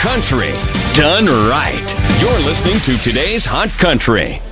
Country done right. You're listening to today's Hot Country.